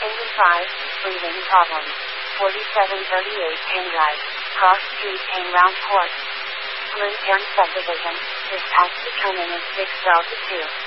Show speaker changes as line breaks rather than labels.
Engine 5, breathing problems. 4738 Payne Drive, Cross Street, Payne Round Court. Lynn Subdivision, dispatch determinant 6 Delta 2.